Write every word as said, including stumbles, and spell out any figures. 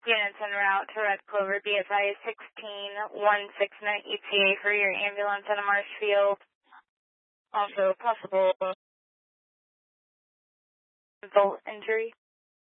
Units en route to Red Clover, B S I sixteen one sixty-nine E T A for your ambulance in a Marshfield. Also possible adult injury.